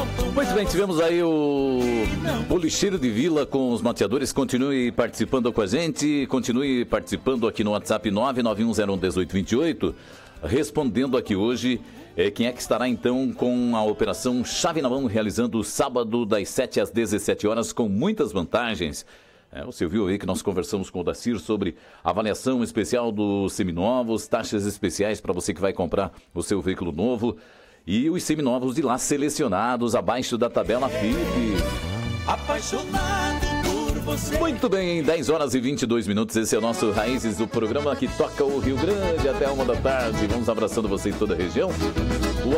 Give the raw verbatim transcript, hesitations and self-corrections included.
Muito bem, tivemos aí o Policheiro de Vila com os mateadores. Continue participando com a gente, continue participando aqui no WhatsApp nove nove um zero um um oito dois oito, respondendo aqui hoje é, quem é que estará então com a operação Chave na Mão, realizando sábado das sete às dezessete horas com muitas vantagens. É, você viu aí que nós conversamos com o Dacir sobre avaliação especial dos seminovos, taxas especiais para você que vai comprar o seu veículo novo e os seminovos de lá selecionados abaixo da tabela F I P. Apaixonado por você. Muito bem, dez horas e vinte e dois minutos, esse é o nosso Raízes, o programa que toca o Rio Grande até uma da tarde. Vamos abraçando você em toda a região. O